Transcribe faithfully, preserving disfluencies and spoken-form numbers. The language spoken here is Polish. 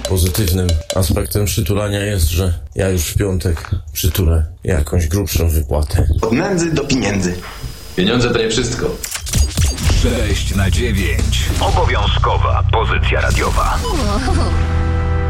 pozytywnym aspektem przytulania jest, że ja już w piątek przytulę jakąś grubszą wypłatę. Od nędzy do pieniędzy. Pieniądze to nie wszystko. sześć na dziewięć. Obowiązkowa pozycja radiowa.